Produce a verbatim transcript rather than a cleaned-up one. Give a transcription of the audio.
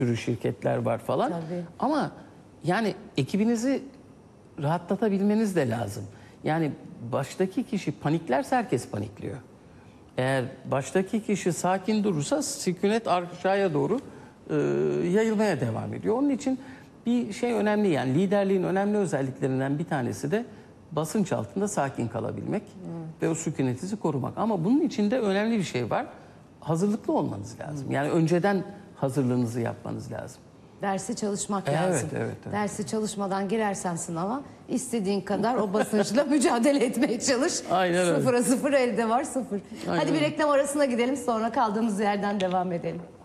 sürü şirketler var falan. Tabii. Ama yani ekibinizi rahatlatabilmeniz de lazım. Yani baştaki kişi paniklerse herkes panikliyor. Eğer baştaki kişi sakin durursa sükunet aşağıya doğru e, yayılmaya devam ediyor. Onun için bir şey önemli, yani liderliğin önemli özelliklerinden bir tanesi de basınç altında sakin kalabilmek ve o sükunetinizi korumak. Ama bunun içinde önemli bir şey var. Hazırlıklı olmanız lazım. Yani önceden hazırlığınızı yapmanız lazım. Dersi çalışmak Evet, lazım. evet, evet. Dersi çalışmadan girersen sınava istediğin kadar o basınçla mücadele etmeye çalış. Aynen öyle. Sıfıra sıfır, elde var sıfır. Aynen Hadi bir öyle. reklam arasına gidelim, sonra kaldığımız yerden devam edelim.